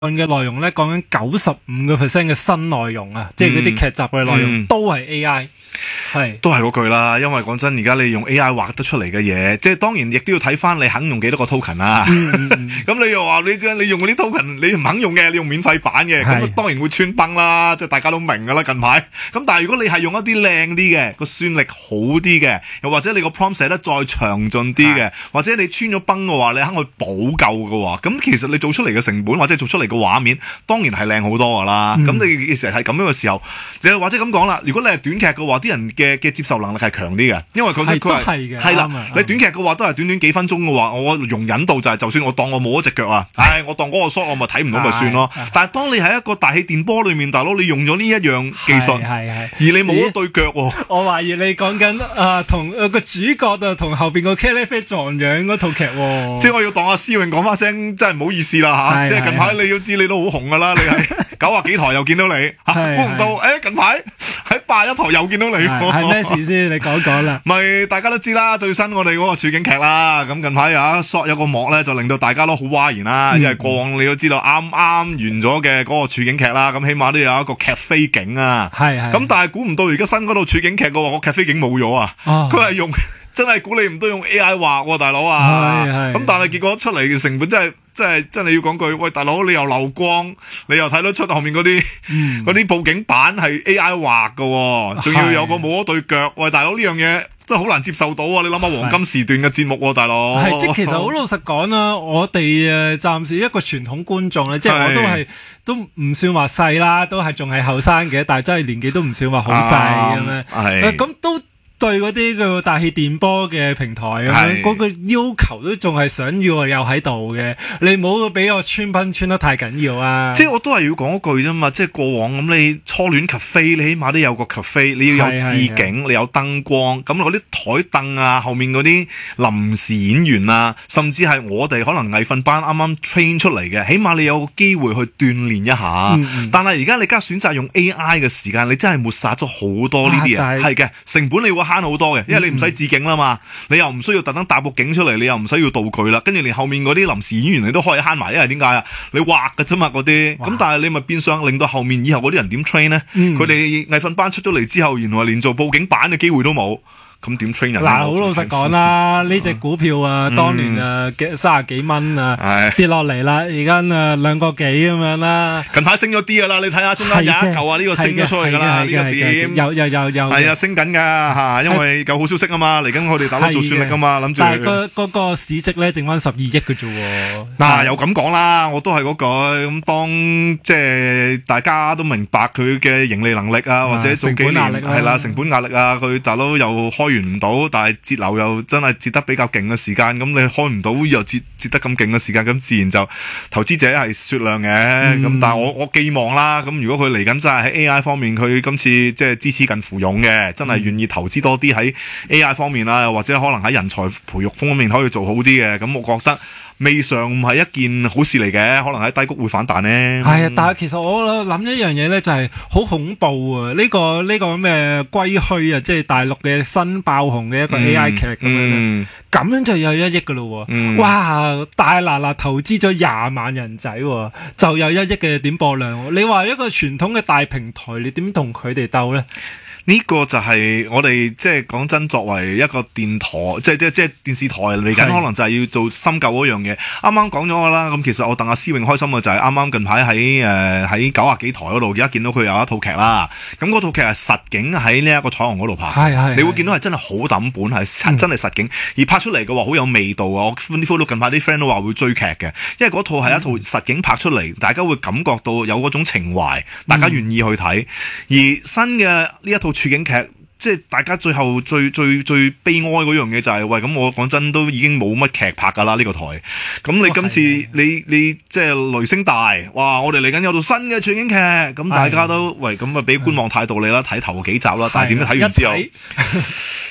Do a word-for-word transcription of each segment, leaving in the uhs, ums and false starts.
嘅內容咧，講緊九十五個 percent 嘅新內容啊，即係嗰啲劇集嘅內容、嗯、都係 A I。係都係嗰句啦，因為講真，而家你用 A I 畫得出嚟嘅嘢，即係當然亦都要睇翻你肯用幾多個 token 啦。咁、嗯嗯、你又話你你用嗰啲 token，你唔肯用嘅，你用免費版嘅，咁當然會穿崩啦，即係大家都明噶啦近排。咁但係如果你係用一啲靚啲嘅，個算力好啲嘅，又或者你個 prompt 寫得再詳盡啲嘅，或者你穿咗崩嘅話，你肯去補救嘅話，咁其實你做出嚟嘅成本或者做出嚟嘅畫面，當然係靚好多噶啦。咁、嗯、你成日係咁樣嘅時候，你或者咁講啦，如果你係短劇嘅話，啲人嘅嘅接受能力係強啲嘅，因為佢佢係係啦，你短劇嘅話都係短短幾分鐘嘅話，我容忍度就係、是、就算我當我冇咗隻腳啊，唉，我當嗰個 shot 我咪睇唔到咪算咯。但係當你喺一個大氣電波裏面，大佬你用咗呢一樣技術，而你冇咗對腳喎。 我懷疑你講緊啊，同個主角啊，同後邊個茄喱啡撞樣嗰套劇喎。 即係我要當阿思穎講翻聲，真係唔好意思啦嚇。即係近排你要知你都好紅噶啦，你係九啊幾台又見到你，估唔到誒近排喺八一台又見到你。 係咩事先？你講講啦。 咪大家都知啦，最新我哋嗰個處境劇啦，咁近排有一 shot 有個幕咧，就令到大家都好嘩然啦。嗯、因為過往你都知道啱啱完咗嘅嗰個處境劇啦，咁起碼都有一個劇飛景啊。係係。咁但係估唔到而家新嗰度處境劇嘅話，個劇飛景冇咗啊。佢係用真係估你唔到用 A I 畫喎，大佬啊。咁但係結果出嚟嘅成本真係。即係真係要講句，喂大佬，你又漏光，你又睇得出後面嗰啲嗰啲佈景板係 A I 畫嘅，仲要有個冇咗對腳，喂大佬，呢樣嘢真係好難接受到啊！你諗下黃金時段嘅節目，大佬係即係其實好老實講啦，我哋誒暫時一個傳統觀眾咧，即係我都係都唔算話細啦，都係仲係後生嘅，但係真係年紀都唔算話好細咁樣，係咁都。對嗰啲叫大氣電波嘅平台咁樣，嗰個要求都仲係想要我有喺度嘅，你唔好俾我穿崩穿得太緊要啊！ 即係我都係要講一句啫嘛，即係過往咁你初戀 cafe，你起碼都有個 cafe，你要有置景，你有燈光，咁嗰啲台凳啊，後面嗰啲臨時演員啊，甚至係我哋可能藝訓班啱啱 train 出嚟嘅，起碼你有個機會去鍛鍊一下。嗯嗯但係而家你而家選擇用 A I 嘅時間，你真係抹殺咗好多呢啲嘢，係嘅成本你會慳好多嘅，因為你唔使置景啦嘛，你又唔需要特登搭部景出嚟，你又唔使要道具啦，跟住連後面嗰啲臨時演員你都可以慳埋，因為點解啊？你畫嘅啫嘛嗰啲，咁但係你咪變相令到後面以後嗰啲人點 train 呢？佢哋藝訓班出咗嚟之後，原來連做佈景板嘅機會都冇。咁點 train 人？ 嗱，好老實講啦，呢隻股票啊，當年啊幾三十幾蚊啊，跌落嚟啦，而家啊兩個幾咁樣啦。 近排升咗啲噶啦，你睇下中間有一嚿啊，呢個升咗出去噶啦，呢個點？ 有有有有。係啊，升緊噶吓，因為有好消息啊嘛，嚟緊我哋大佬做算力啊嘛，諗住。 但係個嗰個市值咧，剩翻十二億嘅啫。 嗱，又咁講啦，我都係嗰句咁，當即係大家都明白佢嘅盈利能力啊，或者做幾年係啦，成本壓力啊，佢大佬又開。完唔到，但係節流又真係節得比較勁嘅時間，咁你開唔到又節節得咁勁嘅時間，咁自然就投資者係雪亮嘅。咁、嗯、但係我我寄望啦，咁如果佢嚟緊真係喺 A I 方面，佢今次即係支持近乎勇嘅，真係願意投資多啲喺 A I 方面啦，或者可能喺人才培育方面可以做好啲嘅，咁我覺得未嘗唔係一件好事嚟嘅，可能喺低谷會反彈呢。 係啊，但係其實我諗一樣嘢咧，就係好恐怖啊！呢、呢個呢、呢個咁嘅歸墟啊，即係大陸嘅新爆紅嘅一個 A I 劇咁、嗯、樣，咁、嗯、樣就有一億噶咯。嗯、哇！大嗱嗱投資咗廿萬人仔，就有一億嘅點播量。你話一個傳統嘅大平台，你點同佢哋鬥咧？ 呢個就係我哋即係講真，作為一個電台，即係即係即係電視台嚟緊，可能就係要做深究嗰樣嘢。啱啱講咗㗎啦，咁其實我鄧阿思穎開心嘅就係啱啱近排喺誒喺九啊幾台嗰度，而家見到佢有一套劇啦。咁嗰套劇係實景喺呢一個彩虹嗰度拍，係係，你會見到係真係好抌本，係、嗯、真係實景，而拍出嚟嘅話好有味道啊！我 follow 近排啲 friend 都話會追劇嘅，因為嗰套係一套實景拍出嚟，嗯、大家會感覺到有嗰種情懷，大家願意去睇。而新嘅呢一套處境劇，即係大家最後最最最悲哀嗰樣嘢就係、是、喂，咁我講真都已經冇乜劇拍噶啦呢個台，咁你今次、哦、你你即係雷聲大，哇！我哋嚟緊有套新嘅處境劇，咁大家都喂咁啊俾觀望態度你啦，睇頭幾集啦，但係點樣睇完之後？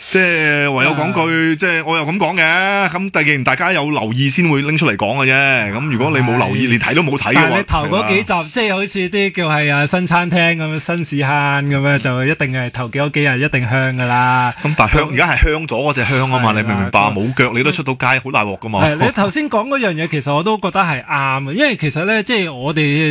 即係唯有講句，即係我又咁講嘅。咁但既然大家有留意先會拎出嚟講嘅啫。咁如果你冇留意，連睇都冇睇嘅話， 但係你頭嗰幾集即係好似啲叫係啊新餐廳咁樣新市坑咁樣，就一定係頭幾嗰幾日一定香噶啦。 咁但係香而家係香咗嗰隻香啊嘛，你明唔明白？冇腳你都出到街，好大鑊噶嘛。 你頭先講嗰樣嘢，其實我都覺得係啱嘅，因為其實咧，即係我哋。